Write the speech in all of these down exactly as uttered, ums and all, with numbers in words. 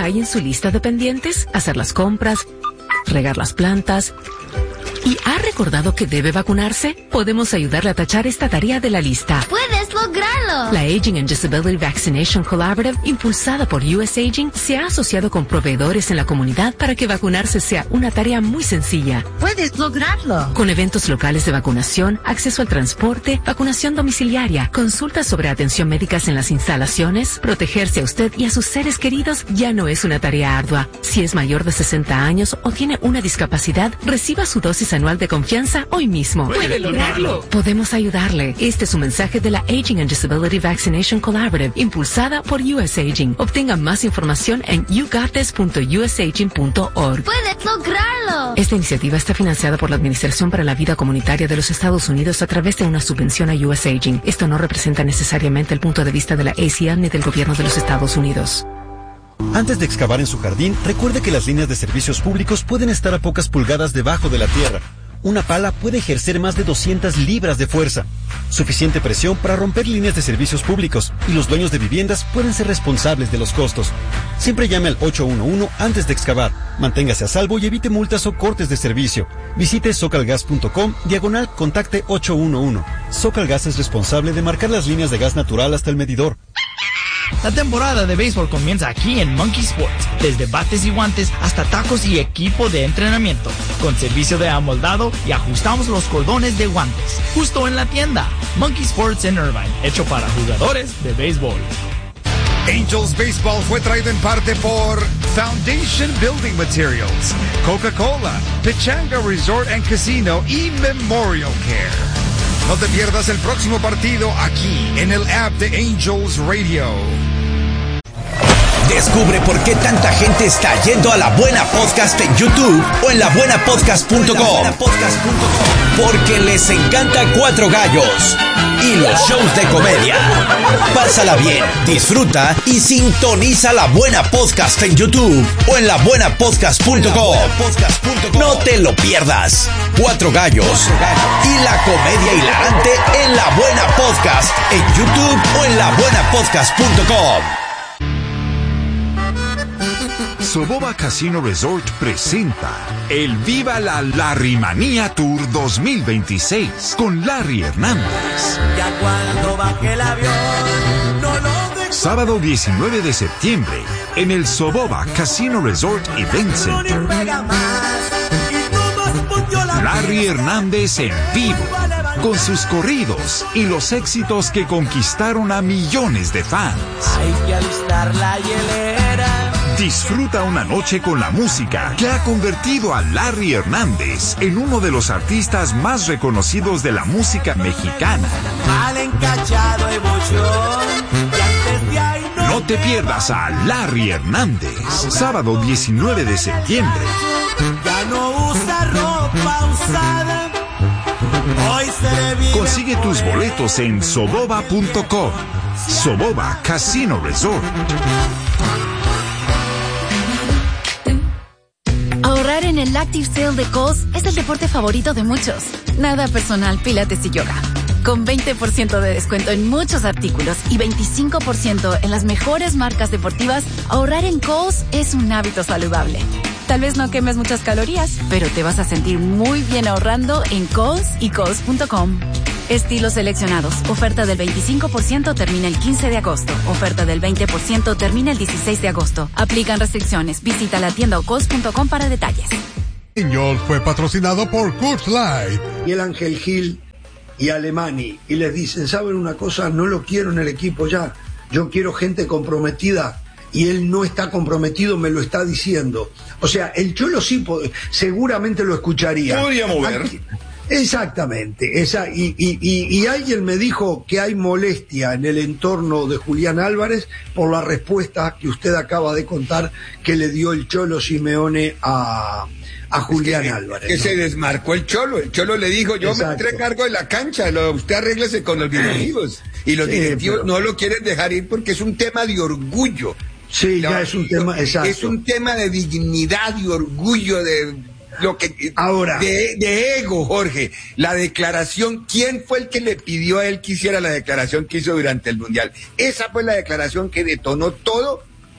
hay en su lista de pendientes? Hacer las compras, regar las plantas. ¿Y ha recordado que debe vacunarse? Podemos ayudarle a tachar esta tarea de la lista. ¡Puedes lograrlo! La Aging and Disability Vaccination Collaborative, impulsada por U S Aging, se ha asociado con proveedores en la comunidad para que vacunarse sea una tarea muy sencilla. ¡Puedes lograrlo! Con eventos locales de vacunación, acceso al transporte, vacunación domiciliaria, consultas sobre atención médicas en las instalaciones, protegerse a usted y a sus seres queridos ya no es una tarea ardua. Si es mayor de sesenta años o tiene una discapacidad, reciba su dosis anual de confianza hoy mismo. ¡Puede lograrlo! Podemos ayudarle. Este es un mensaje de la Aging and Disability Vaccination Collaborative, impulsada por U S Aging. Obtenga más información en you got this punto u s aging punto org. ¡Puedes lograrlo! Esta iniciativa está financiada por la Administración para la Vida Comunitaria de los Estados Unidos a través de una subvención a U S Aging. Esto no representa necesariamente el punto de vista de la A C N ni del gobierno de los Estados Unidos. Antes de excavar en su jardín, recuerde que las líneas de servicios públicos pueden estar a pocas pulgadas debajo de la tierra. Una pala puede ejercer más de doscientas libras de fuerza. Suficiente presión para romper líneas de servicios públicos, y los dueños de viviendas pueden ser responsables de los costos. Siempre llame al ocho uno uno antes de excavar. Manténgase a salvo y evite multas o cortes de servicio. Visite socalgas punto com, diagonal contacte ocho uno uno. Socalgas es responsable de marcar las líneas de gas natural hasta el medidor. La temporada de béisbol comienza aquí en Monkey Sports, desde bates y guantes hasta tacos y equipo de entrenamiento, con servicio de amoldado y ajustamos los cordones de guantes, justo en la tienda. Monkey Sports en Irvine, hecho para jugadores de béisbol. Angels Baseball fue traído en parte por Foundation Building Materials, Coca-Cola, Pechanga Resort and Casino y Memorial Care. No te pierdas el próximo partido aquí en el app de Angels Radio. Descubre por qué tanta gente está yendo a La Buena Podcast en YouTube o en la buena podcast punto com. Porque les encanta Cuatro Gallos y los shows de comedia. Pásala bien, disfruta y sintoniza La Buena Podcast en YouTube o en la buena podcast punto com. No te lo pierdas. Cuatro Gallos y la comedia hilarante en La Buena Podcast en YouTube o en la buena podcast punto com. Soboba Casino Resort presenta el Viva la Larrymanía Tour dos mil veintiséis con Larry Hernández. Ya cuando baje el avión, no lo de... Sábado diecinueve de septiembre en el Soboba Casino Resort Event Center. Larry Hernández en vivo, con sus corridos y los éxitos que conquistaron a millones de fans. Hay que alistar la hielera. Disfruta una noche con la música que ha convertido a Larry Hernández en uno de los artistas más reconocidos de la música mexicana. Mal encachado emoción, y antes de ahí no... No te pierdas a Larry Hernández, sábado diecinueve de septiembre. Ya no usa ropa usada. Hoy se le vive. Consigue tus boletos en soboba punto com. Soboba Casino Resort. Ahorrar en el Active Sale de Kohl's es el deporte favorito de muchos. Nada personal, pilates y yoga. Con veinte por ciento de descuento en muchos artículos y veinticinco por ciento en las mejores marcas deportivas, ahorrar en Kohl's es un hábito saludable. Tal vez no quemes muchas calorías, pero te vas a sentir muy bien ahorrando en Kohl's y Kohl's punto com. Estilos seleccionados. Oferta del veinticinco por ciento termina el quince de agosto. Oferta del veinte por ciento termina el dieciséis de agosto. Aplican restricciones. Visita la tienda o Kohl's punto com para detalles. Señor fue patrocinado por Coors Light. Y el Ángel Gil y Alemani. Y les dicen, ¿saben una cosa? No lo quiero en el equipo ya. Yo quiero gente comprometida. Y él no está comprometido, me lo está diciendo. O sea, el Cholo sí seguramente lo escucharía. Podría mover. Aquí, exactamente. Esa, y, y, y, y alguien me dijo que hay molestia en el entorno de Julián Álvarez por la respuesta que usted acaba de contar que le dio el Cholo Simeone a, a Julián es que, Álvarez. Que ¿no? se desmarcó el Cholo. El Cholo le dijo, yo Exacto. me entré a cargo de la cancha, lo, usted arréglese con los directivos. Y los sí, directivos pero... no lo quieren dejar ir porque es un tema de orgullo. Sí, ya es un tema, exacto. Es un tema de dignidad y orgullo de lo que ahora de, de ego, Jorge. La declaración, ¿quién fue el que le pidió a él que hiciera la declaración que hizo durante el Mundial? Esa fue la declaración que detonó todo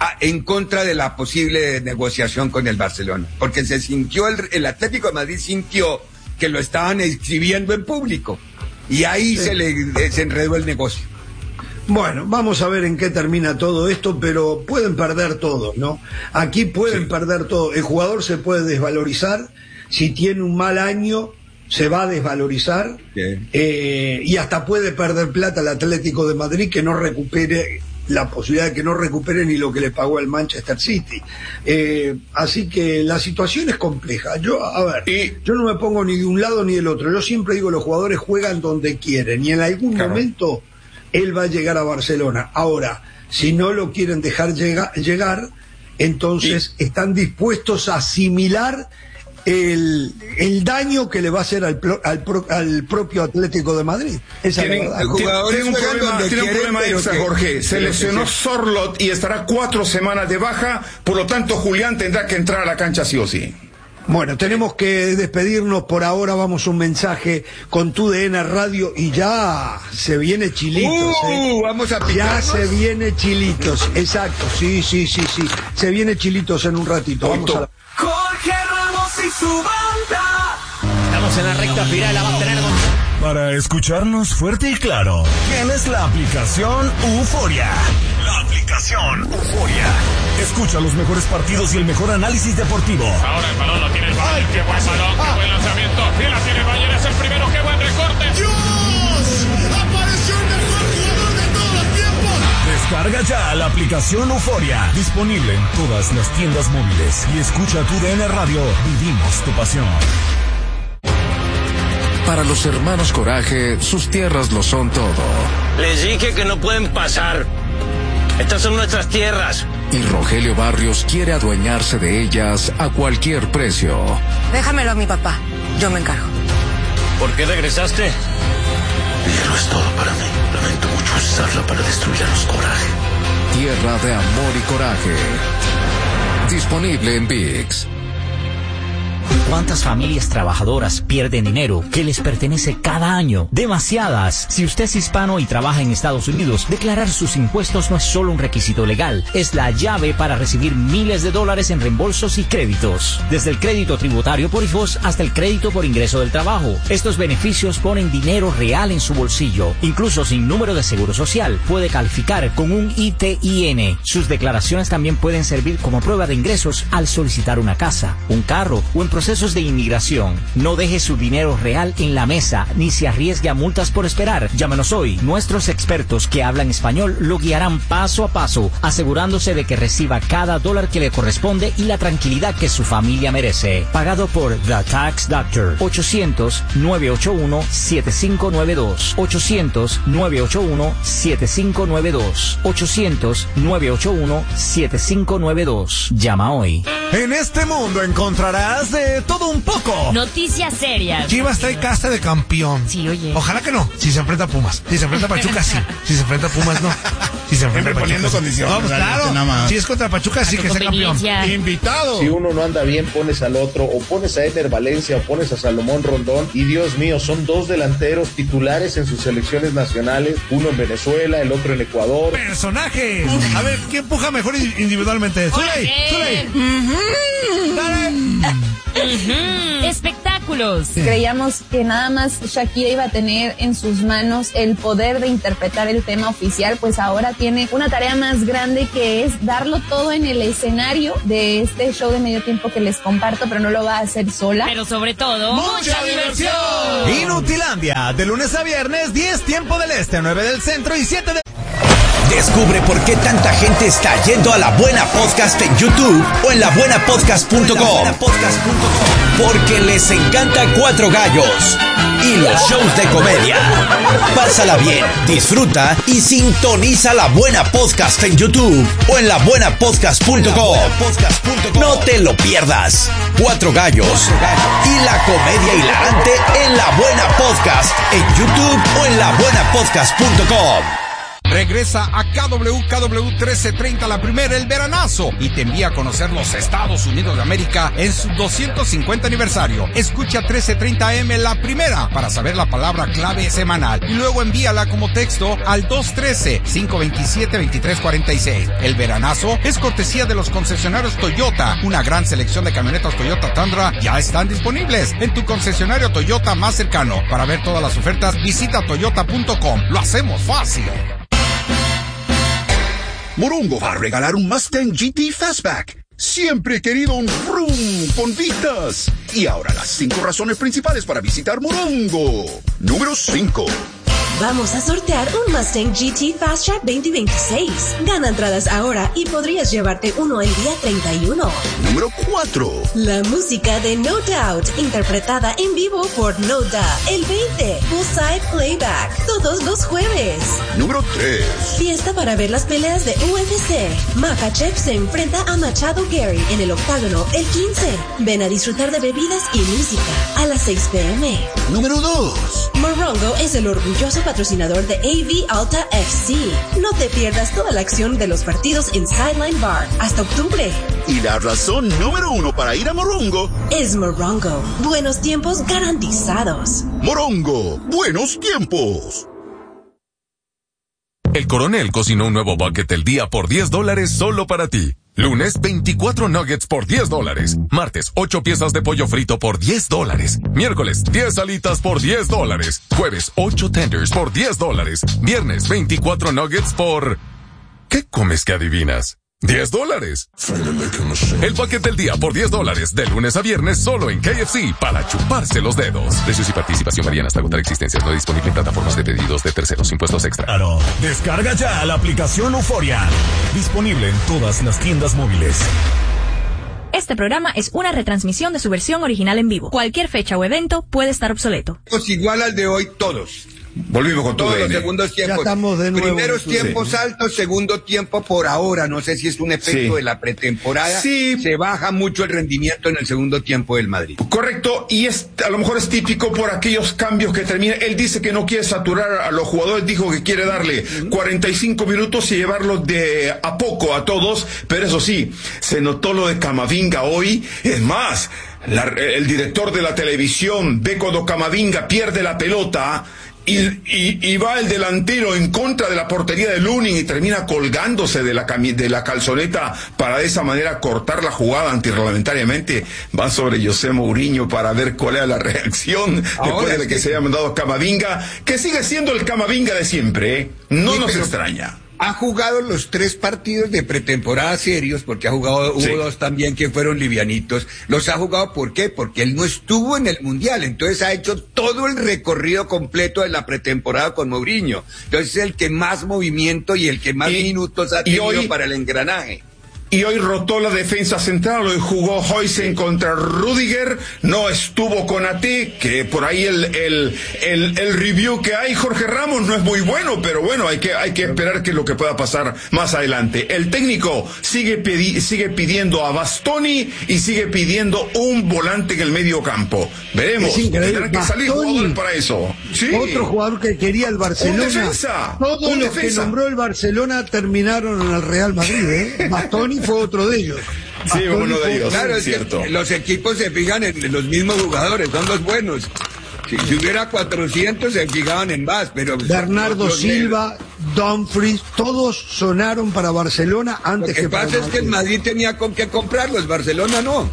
a, en contra de la posible negociación con el Barcelona, porque se sintió, el, el Atlético de Madrid sintió que lo estaban escribiendo en público, y ahí sí. se le se enredó el negocio. Bueno, vamos a ver en qué termina todo esto, pero pueden perder todo, ¿no? Aquí pueden sí. perder todo. El jugador se puede desvalorizar, si tiene un mal año se va a desvalorizar, eh, y hasta puede perder plata el Atlético de Madrid, que no recupere, la posibilidad de que no recupere ni lo que le pagó al Manchester City. Eh, así que la situación es compleja. Yo, a ver, y, yo no me pongo ni de un lado ni del otro. Yo siempre digo, los jugadores juegan donde quieren, y en algún claro. momento él va a llegar a Barcelona. Ahora, si no lo quieren dejar llega, llegar, entonces y, están dispuestos a asimilar El, el daño que le va a hacer al, al, al propio Atlético de Madrid. Esa tienen, es la verdad. Tiene un problema, tiene un problema extra, que, Jorge. Se lesionó Sorloth y estará cuatro semanas de baja, por lo tanto Julián tendrá que entrar a la cancha sí o sí. Bueno, tenemos que despedirnos por ahora. Vamos a un mensaje con Tu D N Radio y ya se viene Chilitos. Uh, ¿eh? Vamos a picarnos. Ya se viene Chilitos, exacto. Sí, sí, sí, sí. Se viene Chilitos en un ratito. Vamos a la... Jorge Ramos y su banda. Estamos en la recta final, la va a tener. Para escucharnos fuerte y claro, tienes la aplicación Euforia. La aplicación Euforia. Escucha los mejores partidos y el mejor análisis deportivo. Ahora el balón lo tiene el Bayern. Qué buen balón, qué buen lanzamiento. Y la tiene el Bayern, es el primero, qué buen recorte. ¡Dios! ¡Apareció el mejor jugador de todos los tiempos! Descarga ya la aplicación Euforia. Disponible en todas las tiendas móviles. Y escucha Tu D N Radio. Vivimos tu pasión. Para los hermanos Coraje, sus tierras lo son todo. Les dije que no pueden pasar. Estas son nuestras tierras. Y Rogelio Barrios quiere adueñarse de ellas a cualquier precio. Déjamelo a mi papá. Yo me encargo. ¿Por qué regresaste? Hierro es todo para mí. Lamento mucho usarla para destruir a los Coraje. Tierra de amor y coraje. Disponible en ViX. ¿Cuántas familias trabajadoras pierden dinero que les pertenece cada año? Demasiadas. Si usted es hispano y trabaja en Estados Unidos, declarar sus impuestos no es solo un requisito legal, es la llave para recibir miles de dólares en reembolsos y créditos. Desde el crédito tributario por hijos hasta el crédito por ingreso del trabajo. Estos beneficios ponen dinero real en su bolsillo. Incluso sin número de seguro social, puede calificar con un I T I N. Sus declaraciones también pueden servir como prueba de ingresos al solicitar una casa, un carro o en procesos de inmigración. No deje su dinero real en la mesa ni se arriesgue a multas por esperar. Llámenos hoy. Nuestros expertos que hablan español lo guiarán paso a paso, asegurándose de que reciba cada dólar que le corresponde y la tranquilidad que su familia merece. Pagado por The Tax Doctor. ochocientos, nueve ocho uno, siete cinco nueve dos. ochocientos, nueve ocho uno, siete cinco nueve dos. ochocientos, nueve ocho uno, siete cinco nueve dos. Llama hoy. En este mundo encontrarás de todo un poco. Noticias serias. Chivas trae casa de campeón. Sí, oye. Ojalá que no. Si se enfrenta a Pumas. Si se enfrenta a Pachuca, sí. Si se enfrenta a Pumas, no. Si se enfrenta a Pachuca, poniendo sí. condiciones. Vamos, claro. Si es contra Pachuca, sí que sea campeón. Invitado. Si uno no anda bien, pones al otro. O pones a Eder Valencia o pones a Salomón Rondón. Y Dios mío, son dos delanteros titulares en sus selecciones nacionales. Uno en Venezuela, el otro en Ecuador. Personajes. A ver, ¿quién empuja mejor individualmente? Zuley, Zuley. Dale. Uh-huh. Espectáculos. Creíamos que nada más Shakira iba a tener en sus manos el poder de interpretar el tema oficial, pues ahora tiene una tarea más grande, que es darlo todo en el escenario de este show de medio tiempo que les comparto, pero no lo va a hacer sola. Pero sobre todo, ¡mucha, mucha diversión! Inutilandia, de lunes a viernes, diez tiempo del este, nueve del centro y siete de... Descubre por qué tanta gente está yendo a La Buena Podcast en YouTube o en la buena podcast punto com. Porque les encanta Cuatro Gallos y los shows de comedia. Pásala bien, disfruta y sintoniza La Buena Podcast en YouTube o en la buena podcast punto com. No te lo pierdas. Cuatro Gallos y la comedia hilarante en La Buena Podcast en YouTube o en la buena podcast punto com. Regresa a K W K W trece treinta la primera, el veranazo, y te envía a conocer los Estados Unidos de América en su doscientos cincuenta aniversario. Escucha trece treinta A M la primera para saber la palabra clave semanal y luego envíala como texto al dos uno tres, cinco dos siete, dos tres cuatro seis. El veranazo es cortesía de los concesionarios Toyota. Una gran selección de camionetas Toyota Tundra ya están disponibles en tu concesionario Toyota más cercano. Para ver todas las ofertas, visita toyota punto com. Lo hacemos fácil. Morongo va a regalar un Mustang G T Fastback. Siempre he querido un vroom con vistas. Y ahora las cinco razones principales para visitar Morongo. Número cinco. Vamos a sortear un Mustang G T Fast Track veinte veintiséis. Gana entradas ahora y podrías llevarte uno el día treinta y uno. Número cuatro. La música de No Doubt, interpretada en vivo por No Doubt, el veinte. Poolside Playback, todos los jueves. Número tres. Fiesta para ver las peleas de U F C. Makhachev se enfrenta a Machado Gary en el octágono el quince. Ven a disfrutar de bebidas y música a las seis p m. Número dos. Morongo es el orgulloso patrocinador de A V Alta F C. No te pierdas toda la acción de los partidos en Sideline Bar hasta octubre. Y la razón número uno para ir a Morongo es Morongo. Buenos tiempos garantizados. Morongo, buenos tiempos. El Coronel cocinó un nuevo bucket del día por diez dólares solo para ti. Lunes, veinticuatro nuggets por diez dólares. Martes, ocho piezas de pollo frito por diez dólares. Miércoles, diez alitas por diez dólares. Jueves, ocho tenders por diez dólares. Viernes, veinticuatro nuggets por... ¿Qué comes que adivinas? diez dólares. El paquete del día por diez dólares, de lunes a viernes, solo en K F C, para chuparse los dedos. Precios y participación varían hasta agotar existencias. No disponible en plataformas de pedidos de terceros. Impuestos extra. Claro. Descarga ya la aplicación Euforia. Disponible en todas las tiendas móviles. Este programa es una retransmisión de su versión original en vivo. Cualquier fecha o evento puede estar obsoleto. Pues igual al de hoy, todos. Volvimos con todos los D N. segundos tiempos. Ya estamos de nuevo. Primeros tiempos Sí. altos, segundo tiempo por ahora. No sé si es un efecto Sí. de la pretemporada. Sí. Se baja mucho el rendimiento en el segundo tiempo del Madrid. Correcto, y es, a lo mejor es típico por aquellos cambios que termina. Él dice que no quiere saturar a los jugadores, dijo que quiere darle cuarenta y cinco minutos y llevarlos de a poco a todos, pero eso sí, se notó lo de Camavinga hoy. Es más, la, el director de la televisión ve cuando Camavinga pierde la pelota. Y, y, y va el delantero en contra de la portería de Lunin y termina colgándose de la cami- de la calzoneta para de esa manera cortar la jugada antirreglamentariamente. Va sobre José Mourinho para ver cuál era la reacción Ahora después de que sí. se haya mandado a Camavinga, que sigue siendo el Camavinga de siempre, ¿eh? No Sí, nos pero extraña. Ha jugado los tres partidos de pretemporada serios, porque ha jugado, hubo Sí. dos también que fueron livianitos. Los ha jugado, ¿por qué? Porque él no estuvo en el Mundial, entonces ha hecho todo el recorrido completo de la pretemporada con Mourinho. Entonces es el que más movimiento y el que más Y- minutos ha y tenido hoy- para el engranaje. Y hoy rotó la defensa central, hoy jugó Huijsen contra Rudiger, no estuvo Konaté, que por ahí el, el, el, el review que hay, Jorge Ramos, no es muy bueno, pero bueno, hay que, hay que esperar que lo que pueda pasar más adelante. El técnico sigue, pedi- sigue pidiendo a Bastoni y sigue pidiendo un volante en el medio campo. Veremos, Es increíble. tendrán que salir Bastoni, jugadores para eso. Sí. Otro jugador que quería el Barcelona. Un defensa, Todos un los que defensa. nombró el Barcelona terminaron en el Real Madrid, ¿eh? Bastoni fue otro de ellos. Sí, Bastoni uno de fue ellos. otro Claro, es cierto. que los equipos se fijan en los mismos jugadores, son los buenos. Si, si hubiera cuatrocientos se fijaban en más, pero... Bernardo los- Silva, Dumfries, todos sonaron para Barcelona Lo antes que que para pasa es que el Madrid tenía con qué comprarlos, Barcelona no.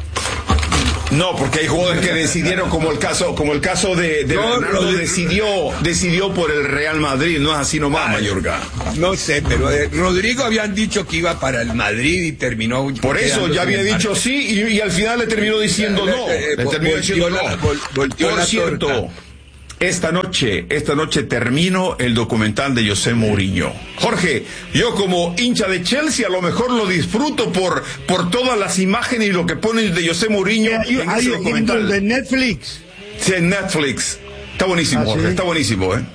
No, porque hay jugadores que decidieron, como el caso, como el caso de, de No, Bernardo, Rodrigo. decidió, decidió por el Real Madrid, no es así nomás, Ay, Mayorga. No sé, pero eh, Rodrigo habían dicho que iba para el Madrid y terminó... Por eso quedándose ya había en el dicho Barça. sí y, y al final le terminó diciendo no. Eh, eh, Le terminó volteó diciendo la- no. vol- volteó Por la cierto, torta. esta noche, esta noche termino el documental de José Mourinho. Jorge, yo como hincha de Chelsea a lo mejor lo disfruto por, por todas las imágenes y lo que ponen de José Mourinho Hay, en hay ese un documental. de Netflix. Sí, en Netflix. Está buenísimo, ¿Ah, Jorge, sí? está buenísimo, ¿eh?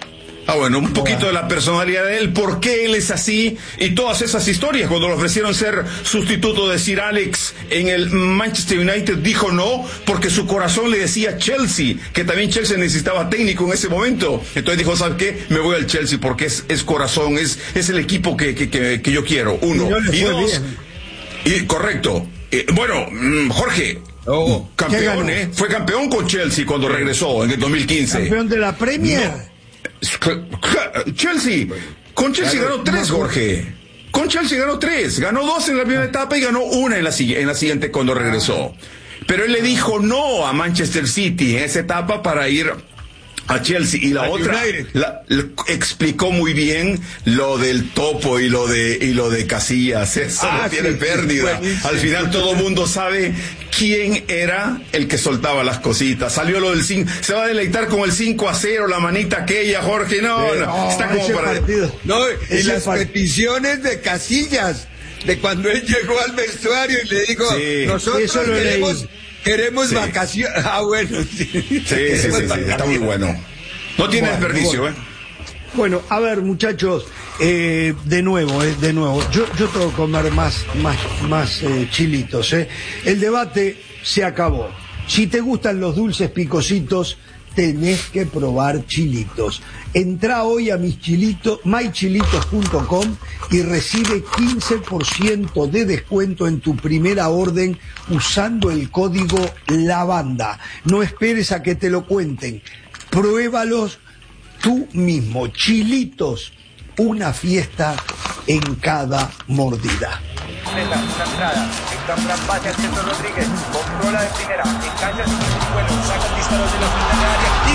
Ah, bueno, un poquito de la personalidad de él, por qué él es así y todas esas historias. Cuando le ofrecieron ser sustituto de Sir Alex en el Manchester United, dijo no, porque su corazón le decía Chelsea, que también Chelsea necesitaba técnico en ese momento. Entonces dijo, ¿sabes qué? Me voy al Chelsea porque es, es corazón, es, es el equipo que, que, que, que yo quiero. Uno. Y, y dos, y correcto. Eh, bueno, Jorge, oh, campeón, ¿eh? Fue campeón con Chelsea cuando regresó en el dos mil quince. ¿Campeón de la Premier? No. Chelsea, con Chelsea ganó tres, Jorge. Con Chelsea ganó tres, ganó dos en la primera etapa y ganó una en la, en la siguiente cuando regresó. Pero él le dijo no a Manchester City en esa etapa para ir a Chelsea, y la a otra la, la, explicó muy bien lo del topo y lo de y lo de Casillas. Eso ah, no tiene sí, pérdida. Sí, al final todo el mundo sabe quién era el que soltaba las cositas. Salió lo del cinco, se va a deleitar con el cinco a cero, la manita aquella, Jorge. No, sí, no, está como para partido. No, y las part... peticiones de Casillas de cuando él llegó al vestuario y le dijo, sí, nosotros eso lo queremos leí. Queremos sí. vacaciones. Ah, bueno. Sí, sí, sí, sí, sí, está muy bueno. No tiene bueno, desperdicio, bueno. ¿eh? Bueno, a ver, muchachos, eh, de nuevo, eh, de nuevo. Yo, yo tengo que comer más, más, más eh, chilitos, ¿eh? El debate se acabó. Si te gustan los dulces picositos, tenés que probar chilitos. Entrá hoy a mis chilitos, my chilitos punto com y recibe quince por ciento de descuento en tu primera orden usando el código LAVANDA. No esperes a que te lo cuenten. Pruébalos tú mismo. Chilitos, una fiesta en cada mordida. Una entrada, Víctor Fran pase al centro Rodríguez, controla de primera, engancha su vuelo, saca el disparo de la frente de área y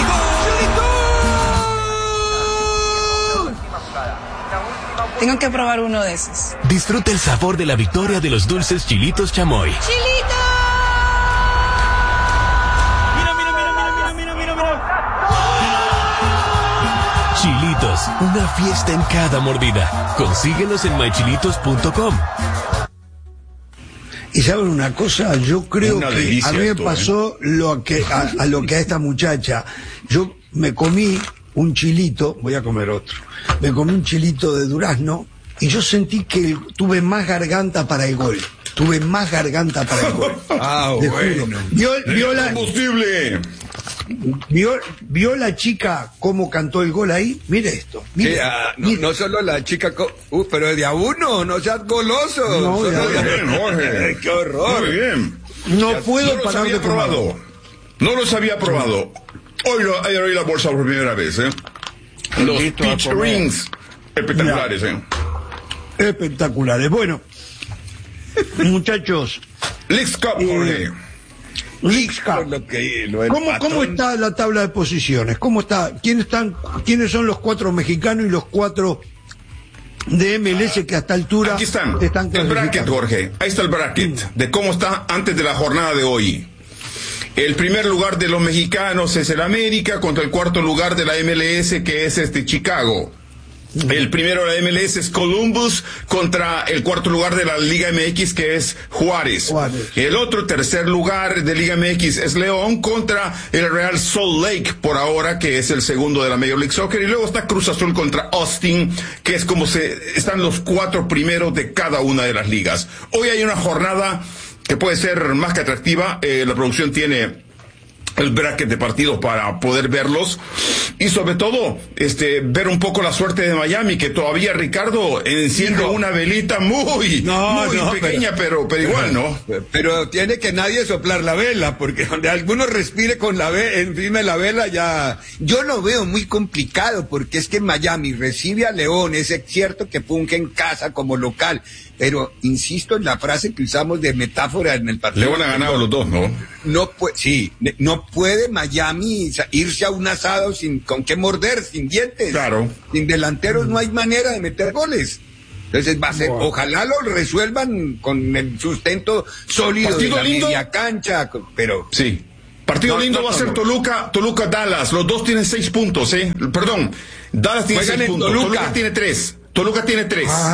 ¡gol! Tengo que probar uno de esos. Disfruta el sabor de la victoria de los dulces Chilitos Chamoy. ¡Chilitos! Mira, mira, mira, mira, mira, mira, mira, mira. Chilitos, una fiesta en cada mordida. Consíguelos en my chilitos punto com. Y saben una cosa, yo creo una que a mí me esto, pasó ¿eh? lo que a, a lo que a esta muchacha. Yo me comí un chilito, voy a comer otro. Me comí un chilito de durazno y yo sentí que tuve más garganta para el gol. Tuve más garganta para el gol. Ah, bueno. Vio, vio la, combustible. Vio, vio la chica cómo cantó el gol ahí. Mire esto. Mire, sí, ah, no, mire. no solo la chica, co- uh, pero de a uno, no seas goloso. No, solo ya, de a... bien, Jorge. Qué horror. Muy bien. No ya, puedo no parar de probado. No los había probado. Hoy lo ayer oí la bolsa por primera vez, ¿eh? Los peach rings. Espectaculares, ya. ¿eh? Espectaculares. Bueno, muchachos. Leagues Cup, eh, Jorge. Leagues Cup. Lo que, lo ¿Cómo, patrón... ¿Cómo está la tabla de posiciones? ¿Cómo está? ¿Quiénes están? ¿Quiénes son los cuatro mexicanos y los cuatro de M L S que a esta altura Aquí están? están el bracket, Jorge. Ahí está el bracket de cómo está antes de la jornada de hoy. El primer lugar de los mexicanos es el América contra el cuarto lugar de la M L S, que es este Chicago. El primero de la M L S es Columbus contra el cuarto lugar de la Liga M X, que es Juárez. Juárez. El otro tercer lugar de Liga M X es León contra el Real Salt Lake, por ahora, que es el segundo de la Major League Soccer. Y luego está Cruz Azul contra Austin, que es como se están los cuatro primeros de cada una de las ligas. Hoy hay una jornada que puede ser más que atractiva. Eh, la producción tiene el bracket de partidos para poder verlos y sobre todo este ver un poco la suerte de Miami, que todavía Ricardo enciende no. una velita muy no, muy no, pequeña pero, pero pero igual no pero tiene que nadie soplar la vela, porque donde alguno respire con la vela encima de la vela ya yo lo veo muy complicado, porque es que Miami recibe a León, es cierto que funge en casa como local, pero insisto en la frase que usamos de metáfora en el partido. León ha ganado los dos, ¿no? No puede, sí, no puede Miami irse a un asado sin con qué morder, sin dientes. Claro. Sin delanteros no hay manera de meter goles. Entonces va a ser, wow. Ojalá lo resuelvan con el sustento sólido partido de la lindo. Media cancha, pero sí. Partido no, lindo no, va a ser no, Toluca, Toluca Dallas. Los dos tienen seis puntos, ¿eh? Perdón, Dallas tiene seis puntos. Toluca. Toluca tiene tres. Toluca tiene tres. Ah.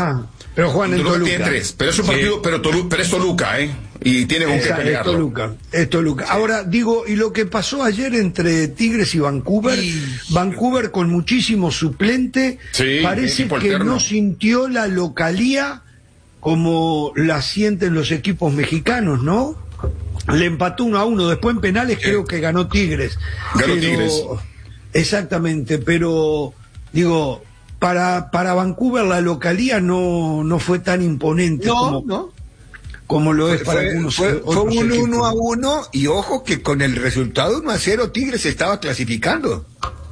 Pero Juan en Toluca, Toluca tiene tres, pero es un partido, sí. pero, Toluca, pero es Toluca, ¿eh? Y tiene con Esa, qué pelearlo. Es Toluca, es Toluca. Sí. Ahora, digo, y lo que pasó ayer entre Tigres y Vancouver, y... Vancouver con muchísimo suplente, sí, parece que alterno. No sintió la localía como la sienten los equipos mexicanos, ¿no? Le empató uno a uno, después en penales sí. creo que ganó Tigres. Ganó pero... Tigres. Exactamente, pero, digo... Para, para Vancouver la localía no, no fue tan imponente no, como, no. como lo es fue, para algunos fue, otros fue un equipos. uno a uno y ojo que con el resultado uno a cero Tigres se estaba clasificando.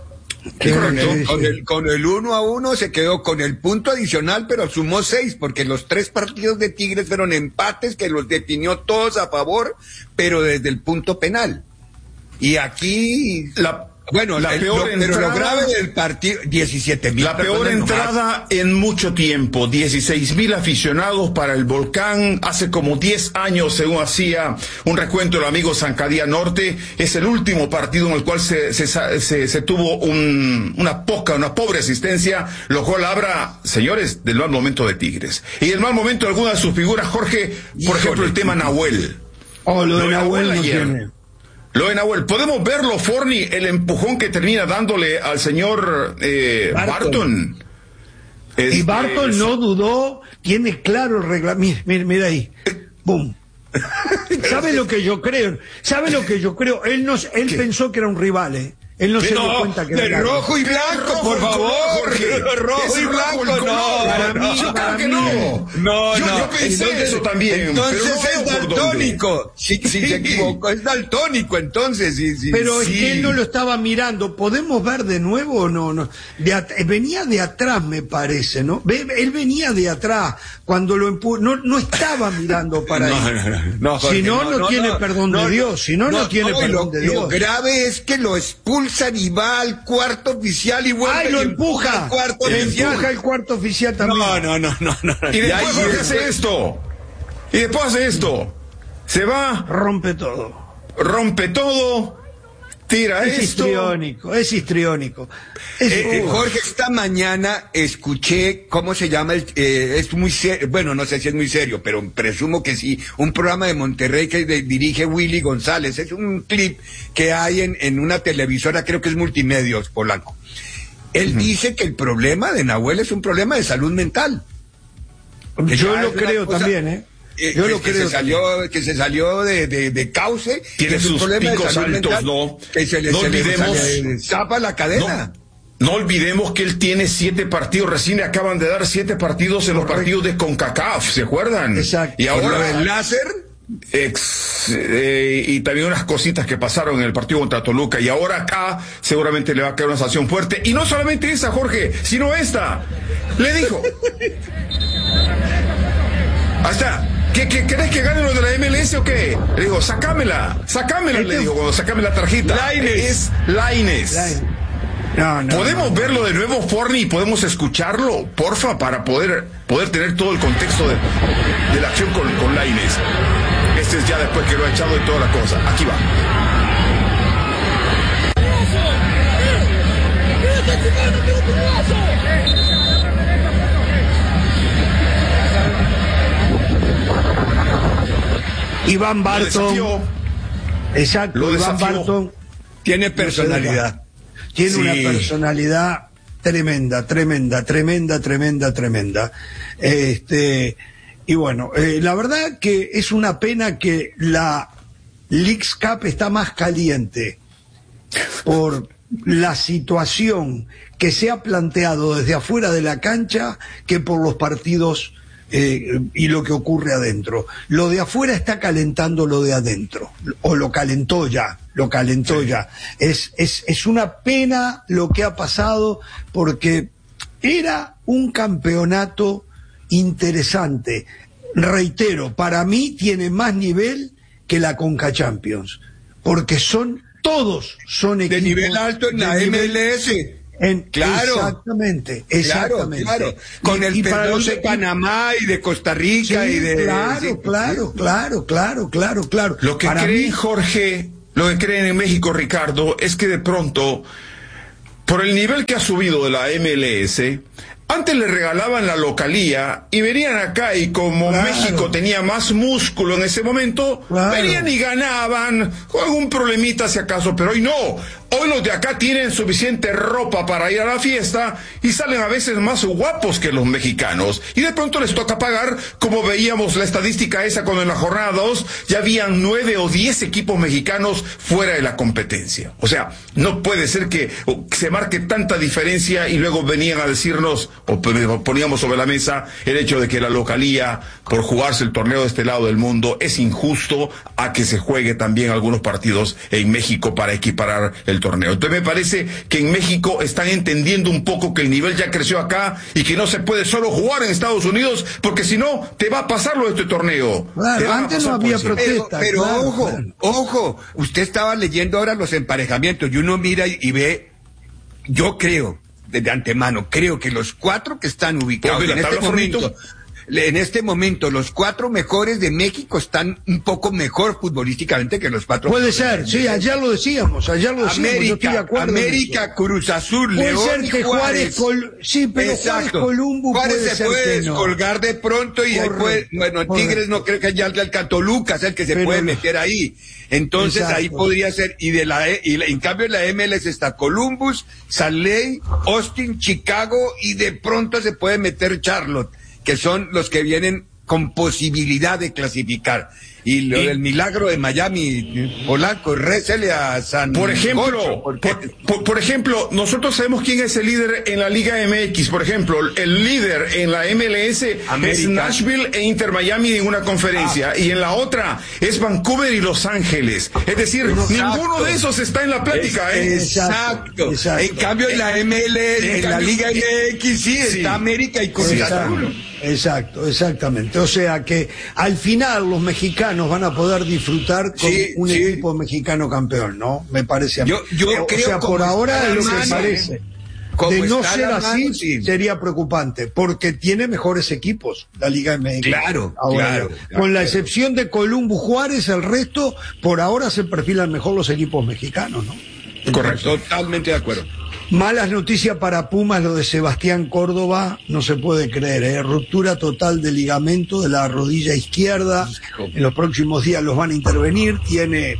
Con el, con, el, con el uno a uno se quedó con el punto adicional, pero sumó seis, porque los tres partidos de Tigres fueron empates que los definió todos a favor, pero desde el punto penal. Y aquí... La... Bueno, la el, peor lo, entrada, pero lo grave del partido, diecisiete mil. La peor entrada nomás. En mucho tiempo, dieciséis mil aficionados para el Volcán. Hace como diez años, según hacía un recuento el amigo Zancadía Norte, es el último partido en el cual se, se, se, se tuvo un, una poca, una pobre asistencia, lo cual habla, señores, del mal momento de Tigres. Y el mal momento de alguna de sus figuras, Jorge, por Híjole, ejemplo, el tema Nahuel. Oh, lo de lo Nahuel, Nahuel no tiene. Lo de Nahuel, podemos verlo, Forni, el empujón que termina dándole al señor eh, Barton. Barton. Este, y Barton es... no dudó, tiene claro el reglamento. Mira, mira ahí, ¡bum! ¿Sabe lo que yo creo? ¿Sabe lo que yo creo? Él no, él pensó que era un rival, ¿eh? Él no se no, dio cuenta que de era rojo y blanco, rojo, por favor. Jorge. Rojo y blanco, no. Para mí, yo para creo que no. No, yo, no. Yo pensé entonces, eso también. Entonces pero no es daltónico. Si, si se equivocó, es daltónico, entonces. Sí, sí, pero sí. es que él no lo estaba mirando. ¿Podemos ver de nuevo o no? no. De at- venía de atrás, me parece, ¿no? Ve, él venía de atrás. Cuando lo empu- no, no estaba mirando para no, ahí. No, no, no, si no, no, no tiene no, perdón no, de Dios. Si no, no, no tiene no, perdón lo, de Dios. Lo grave es que lo expulsan y va al cuarto oficial y vuelve. ¡Ay, lo empuja! Al cuarto le oficial. empuja el cuarto oficial también. No, no, no, no. no. Y después y hace después... esto. Y después hace esto. Se va. Rompe todo. Rompe todo. Tira es esto. histriónico, es histriónico. Es eh, Jorge, esta mañana escuché, ¿cómo se llama? El, eh, es muy serio, bueno, no sé si es muy serio, pero presumo que sí, un programa de Monterrey que de, dirige Willy González. Es un clip que hay en, en una televisora, creo que es Multimedios, Polanco. Él uh-huh. dice que el problema de Nahuel es un problema de salud mental. Yo lo creo cosa, también, ¿eh? Eh, Yo que, lo que creo se salió, que se salió de, de, de cauce, tiene sus picos altos, mental, no, que se le, no se olvidemos, le, se le zapa la cadena. No, no olvidemos que él tiene siete partidos, recién le acaban de dar siete partidos en Correcto. Los partidos de CONCACAF, ¿se acuerdan? Exacto. Y ahora el láser. Ex, eh, y también unas cositas que pasaron en el partido contra Toluca, y ahora acá seguramente le va a caer una sanción fuerte, y no solamente esa, Jorge, sino esta. Le dijo, ahí está. ¿Qué, qué, ¿Querés que gane lo de la M L S o qué? Le digo, sacámela, sacámela, le digo, cuando sacame la tarjeta. Lainez. Es Lainez. No, no, ¿Podemos no, verlo de nuevo, Forni, y podemos escucharlo, porfa, para poder, poder tener todo el contexto de, de la acción con, con Lainez? Este es ya después que lo ha echado y toda la cosa. Aquí va. Iván Barton. Exacto, lo Iván Barton. Tiene personalidad. Tiene sí. una personalidad tremenda, tremenda, tremenda, tremenda, tremenda. Este, y bueno, eh, la verdad que es una pena que la Leagues Cup está más caliente por la situación que se ha planteado desde afuera de la cancha que por los partidos eh, y lo que ocurre adentro. Lo de afuera está calentando lo de adentro, o lo calentó ya, lo calentó sí. ya. Es, es, es una pena lo que ha pasado porque era un campeonato interesante. Reitero, para mí tiene más nivel que la Conca Champions, porque son todos son equipos de nivel alto en la M L S. En, claro, exactamente, exactamente. Claro, claro. Con y, el perdón de Panamá y de Costa Rica sí, y de claro, sí, claro, sí. claro, claro, claro, claro. Lo que Para creen, mí, Jorge, lo que creen en México, Ricardo, es que de pronto, por el nivel que ha subido de la M L S, Antes le regalaban la localía y venían acá y como claro. México tenía más músculo en ese momento, claro. Venían y ganaban, con algún problemita si acaso, pero hoy no. Hoy los de acá tienen suficiente ropa para ir a la fiesta y salen a veces más guapos que los mexicanos. Y de pronto les toca pagar, como veíamos la estadística esa cuando en la jornada dos ya habían nueve o diez equipos mexicanos fuera de la competencia. O sea, no puede ser que se marque tanta diferencia y luego venían a decirnos, o poníamos sobre la mesa el hecho de que la localía, por jugarse el torneo de este lado del mundo, es injusto a que se juegue también algunos partidos en México para equiparar el torneo. Entonces me parece que en México están entendiendo un poco que el nivel ya creció acá y que no se puede solo jugar en Estados Unidos, porque si no, te va a pasar lo de este torneo. Claro, antes no había protesta. Pero, pero claro, ojo, claro. ojo, usted estaba leyendo ahora los emparejamientos y uno mira y, y ve, yo creo, de antemano, creo que los cuatro que están ubicados en este momento, en este momento, los cuatro mejores de México están un poco mejor futbolísticamente que los cuatro. Puede ser, sí, ayer lo decíamos, ayer lo decíamos. América, yo estoy de acuerdo América, Cruz Azul, puede León ser que y Juárez. Juárez Col... Sí, pero Juárez Columbo Juárez puede se ser puede que no. descolgar de pronto y Correcto, después, bueno, en Tigres correcto. no creo que ya el Catoluca es el que se Pero puede no. meter ahí. Entonces Exacto. ahí podría ser, y de la, y la, en cambio en la M L S está Columbus, Salt Lake, Austin, Chicago, y de pronto se puede meter Charlotte, que son los que vienen con posibilidad de clasificar. Y lo y, del milagro de Miami, Polanco, récele a San Por ejemplo, Gocho, porque... por, por, por ejemplo, nosotros sabemos quién es el líder en la Liga M X. Por ejemplo, el líder en la M L S América. Es Nashville e Inter Miami en una conferencia. Ah. Y en la otra es Vancouver y Los Ángeles. Es decir, exacto. Ninguno de esos está en la plática. Es, ¿eh? Exacto. exacto. En cambio, en la M L S, en, en la Liga M X, sí, sí, está América y Cruz Azul. Exacto, exactamente. O sea que al final los mexicanos van a poder disfrutar con sí, un sí. equipo mexicano campeón, ¿no? Me parece a mí. Yo, yo o creo sea, por ahora es lo que mano, parece. ¿eh? De no ser así, mano, sí. sería preocupante, porque tiene mejores equipos la Liga M X. Claro, ahora, claro, claro. Con la excepción de Columbus Juárez, el resto, por ahora se perfilan mejor los equipos mexicanos, ¿no? Correcto, totalmente de acuerdo. Malas noticias para Pumas, lo de Sebastián Córdoba, no se puede creer, ¿eh? Ruptura total de ligamento de la rodilla izquierda, en los próximos días los van a intervenir, tiene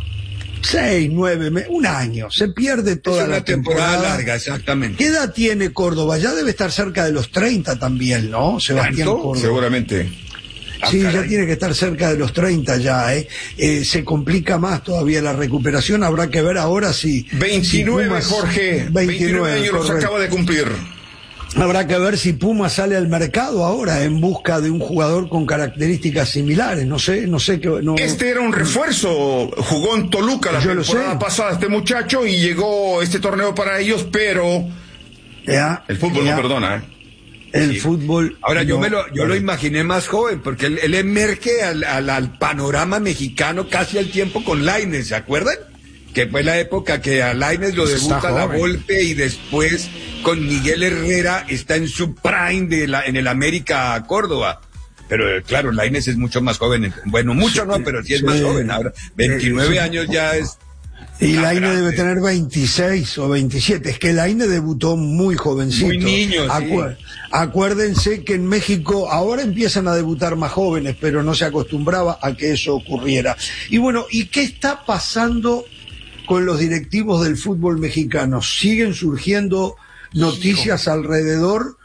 seis, nueve, un año, se pierde toda es una la temporada. temporada larga, exactamente. ¿Qué edad tiene Córdoba? Ya debe estar cerca de los treinta también, ¿no? Sebastián Córdoba. Seguramente. Sí, ah, ya tiene que estar cerca de los treinta ya, ¿eh? Eh, se complica más todavía la recuperación, habrá que ver ahora si... veintinueve, si Pumas, veintinueve, Jorge, veintinueve años los acaba de cumplir. Habrá que ver si Puma sale al mercado ahora en busca de un jugador con características similares, no sé, no sé qué... No, este era un refuerzo, jugó en Toluca la temporada pasada este muchacho y llegó este torneo para ellos, pero... Ya, el fútbol ya. no perdona, ¿eh? El sí. fútbol. Ahora no, yo me lo, yo no. lo imaginé más joven, porque él, él emerge al, al, al panorama mexicano casi al tiempo con Lainez, ¿se acuerdan? Que fue la época que a Lainez lo pues debuta la Volpe y después con Miguel Herrera está en su prime de la, en el América Córdoba. Pero claro, Lainez es mucho más joven, bueno, mucho no, pero sí es sí. más joven ahora. veintinueve sí. años ya es... Y Lainez debe tener veintiséis o veintisiete. Es que Lainez debutó muy jovencito. Muy niño, Acu- sí. Acuérdense que en México ahora empiezan a debutar más jóvenes, pero no se acostumbraba a que eso ocurriera. Y bueno, ¿y qué está pasando con los directivos del fútbol mexicano? Siguen surgiendo noticias Hijo. alrededor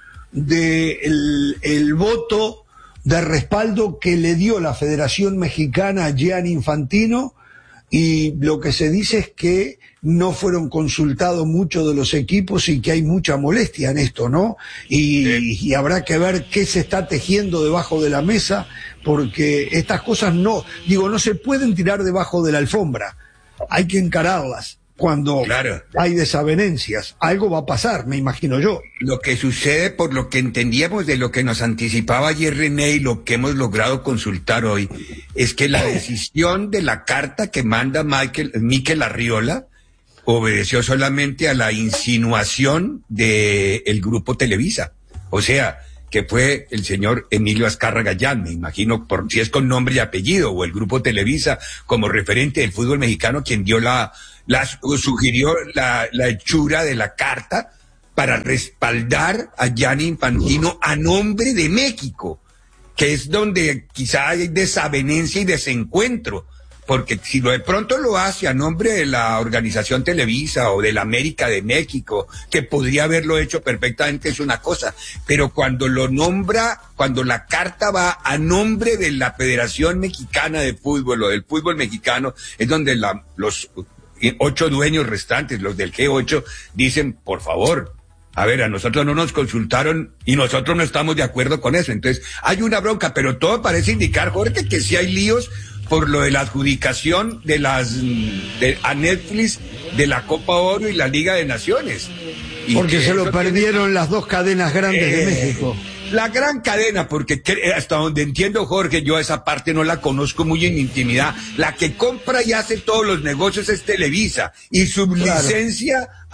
del el voto de respaldo que le dio la Federación Mexicana a Gianni Infantino. Y lo que se dice es que no fueron consultados muchos de los equipos y que hay mucha molestia en esto, ¿no? Y, sí. y habrá que ver qué se está tejiendo debajo de la mesa, porque estas cosas no, digo, no se pueden tirar debajo de la alfombra. Hay que encararlas. Cuando claro. hay desavenencias, algo va a pasar, me imagino yo. Lo que sucede, por lo que entendíamos de lo que nos anticipaba ayer René y lo que hemos logrado consultar hoy, es que la decisión de la carta que manda Michael, Mikel Arriola obedeció solamente a la insinuación del grupo Televisa. O sea, que fue el señor Emilio Azcárraga Gallán, me imagino, por si es con nombre y apellido, o el grupo Televisa como referente del fútbol mexicano, quien dio la... La, sugirió la, la hechura de la carta para respaldar a Gianni Infantino a nombre de México, que es donde quizá hay desavenencia y desencuentro, porque si lo de pronto lo hace a nombre de la organización Televisa o de la América de México, que podría haberlo hecho perfectamente, es una cosa, pero cuando lo nombra, cuando la carta va a nombre de la Federación Mexicana de Fútbol o del fútbol mexicano, es donde la, los ocho dueños restantes, los del G ocho, dicen, por favor, a ver, a nosotros no nos consultaron y nosotros no estamos de acuerdo con eso. Entonces, hay una bronca, pero todo parece indicar, Jorge, que sí hay líos por lo de la adjudicación de las de, a Netflix de la Copa Oro y la Liga de Naciones. Y porque se lo perdieron tiene... las dos cadenas grandes eh, de México. La gran cadena, porque hasta donde entiendo, Jorge, yo esa parte no la conozco muy en intimidad. La que compra y hace todos los negocios es Televisa y sublicencia claro.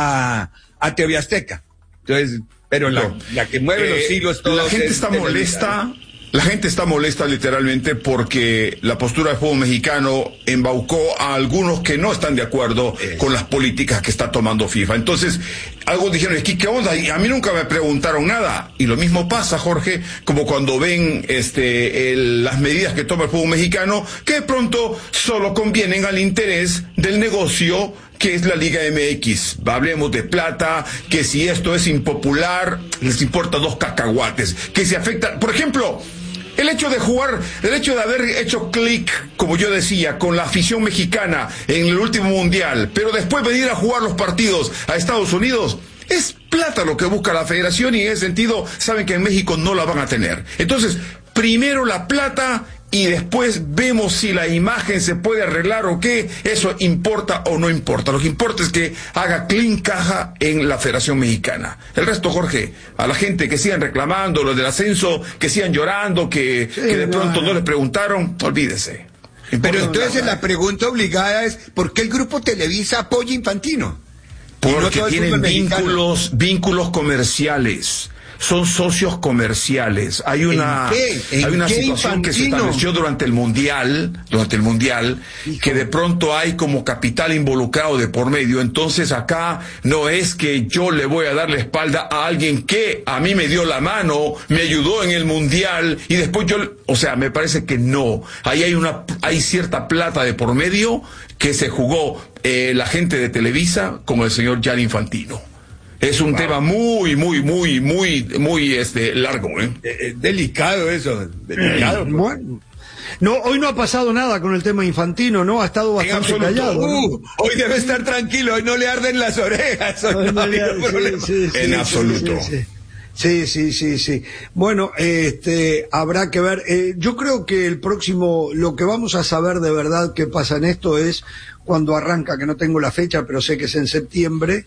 a, a T V Azteca. Entonces, pero la, no. la que mueve eh, los hilos todos. La gente está Televisa. molesta. La gente está molesta literalmente porque la postura del fútbol mexicano embaucó a algunos que no están de acuerdo eh. con las políticas que está tomando FIFA. Entonces, algo dijeron, es que qué onda, y a mí nunca me preguntaron nada. Y lo mismo pasa, Jorge, como cuando ven este el, las medidas que toma el fútbol mexicano, que de pronto solo convienen al interés del negocio que es la Liga M X. Hablemos de plata, que si esto es impopular, les importa dos cacahuates, que se afecta, por ejemplo, el hecho de jugar, el hecho de haber hecho clic, como yo decía, con la afición mexicana en el último mundial, pero después venir a jugar los partidos a Estados Unidos, es plata lo que busca la federación y en ese sentido saben que en México no la van a tener. Entonces, primero la plata y después vemos si la imagen se puede arreglar o qué, eso importa o no importa. Lo que importa es que haga clean caja en la Federación Mexicana. El resto, Jorge, a la gente que sigan reclamando, los del ascenso, que sigan llorando, que, sí, que de pronto no, no les preguntaron, olvídese. Pero entonces la pregunta obligada es, ¿por qué el grupo Televisa apoya a Infantino? Porque no tienen vínculos, vínculos comerciales. Son socios comerciales. Hay una, hay una situación Infantino? que se estableció durante el mundial, durante el mundial, Hijo. que de pronto hay como capital involucrado de por medio. Entonces acá no es que yo le voy a dar la espalda a alguien que a mí me dio la mano, me ayudó en el mundial y después yo, o sea, me parece que no. Ahí hay una, hay cierta plata de por medio que se jugó eh, la gente de Televisa con el señor Gianni Infantino. Es un wow. tema muy, muy, muy, muy, muy este largo, ¿eh? Eh, delicado eso, delicado. Eh, bueno. No, hoy no ha pasado nada con el tema Infantino, ¿no? Ha estado bastante callado. Uh, ¿no? Hoy debe estar tranquilo, hoy no le arden las orejas. Hoy no, no le arden, sí, sí, en sí, absoluto. Sí, sí, sí, sí, sí. Bueno, este, habrá que ver. Eh, yo creo que el próximo, lo que vamos a saber de verdad qué pasa en esto es cuando arranca, que no tengo la fecha, pero sé que es en septiembre,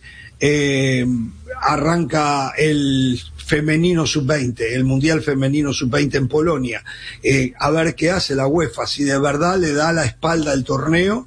eh, arranca el femenino sub veinte, el Mundial Femenino sub veinte en Polonia. Eh, a ver qué hace la UEFA, si de verdad le da la espalda al torneo,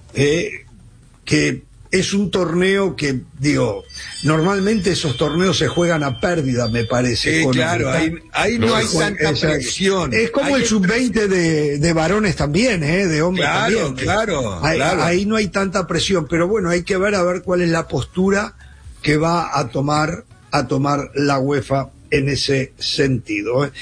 eh, que es un torneo que, digo, normalmente esos torneos se juegan a pérdida, me parece. Sí, claro, ahí, ahí no, no hay tanta esa, presión. Es como hay el sub veinte de, de varones también, ¿eh? De hombres claro, también. Claro, ahí, claro. Ahí no hay tanta presión, pero bueno, hay que ver a ver cuál es la postura que va a tomar, a tomar la UEFA en ese sentido. ¿eh?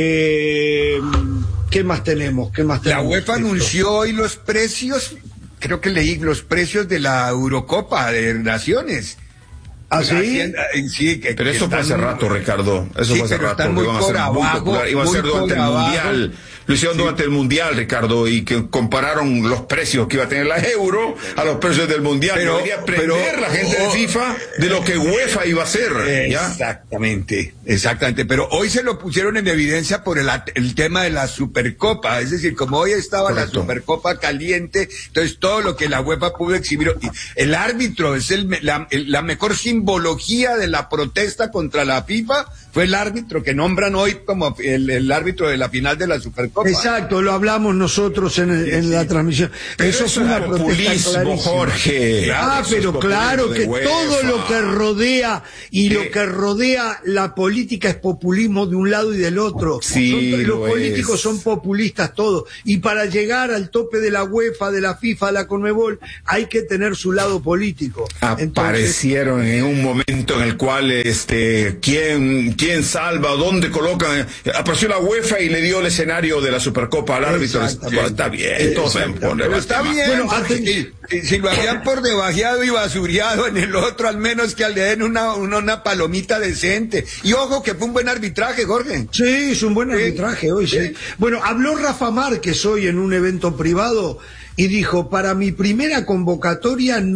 Eh, ¿Qué más tenemos? ¿Qué más tenemos? La UEFA esto? anunció hoy los precios. Creo que leí los precios de la Eurocopa de Naciones. ¿Ah, sí? Hacienda, sí que, pero que eso fue hace rato, Ricardo. Eso sí, fue hace rato. Están muy por abajo. Iban a ser durante el Mundial. Lo hicieron sí. durante el Mundial, Ricardo, y que compararon los precios que iba a tener la Euro a los precios del Mundial. Pero, debería aprender pero, la gente de FIFA de lo que UEFA iba a hacer. ¿ya? Exactamente, exactamente. Pero hoy se lo pusieron en evidencia por el, el tema de la Supercopa. Es decir, como hoy estaba Correcto. la Supercopa caliente, entonces todo lo que la UEFA pudo exhibir. El árbitro es el, la, el, la mejor simbología de la protesta contra la FIFA. Fue el árbitro que nombran hoy como el, el árbitro de la final de la Supercopa. Exacto, lo hablamos nosotros en, el, sí, en sí. la transmisión. Pero eso es una populismo, Jorge. Ah, pero claro que todo lo que rodea y ¿Qué? lo que rodea la política es populismo de un lado y del otro. Sí, son, los es. políticos son populistas todos. Y para llegar al tope de la UEFA, de la FIFA, de la CONMEBOL, hay que tener su lado político. Aparecieron Entonces, en en un momento en el cual este quién quién salva, dónde colocan, apareció la UEFA y le dio el escenario de la Supercopa al árbitro. Está, está bien, todos saben poner. Pero está bien, bueno, antes, si, si lo habían por debajeado y basureado en el otro, al menos que le den una, una, una palomita decente. Y ojo que fue un buen arbitraje, Jorge. Sí, es un buen arbitraje hoy, sí. sí. Bueno, habló Rafa Márquez hoy en un evento privado y dijo, para mi primera convocatoria no